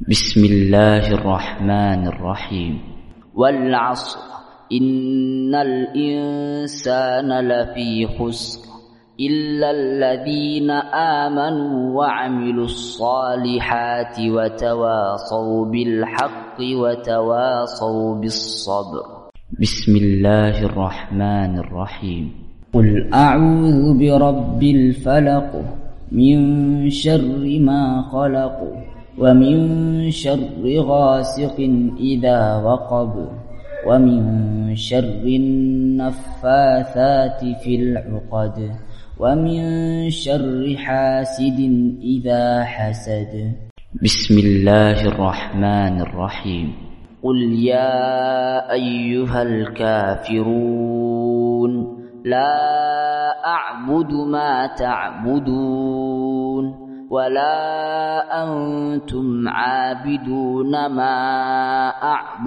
بسم الله الرحمن الرحيم. والعصر إن الإنسان لفي خسر إلا الذين آمنوا وعملوا الصالحات وتواصوا بالحق وتواصوا بالصبر. بسم الله الرحمن الرحيم. قل أعوذ برب الفلق من شر ما خلق ومن شر غاسق إذا وقب ومن شر النفاثات في العقد ومن شر حاسد إذا حسد. بسم الله الرحمن الرحيم. قل يا أيها الكافرون لا أعبد ما تعبدون ولا أنتم عابدون ما أعبد